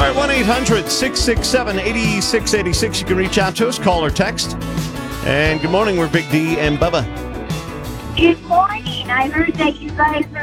right, 1-800-667-8686. You can reach out to us, call or text. And good morning, we're Big D and Bubba. Good morning. I heard that you guys are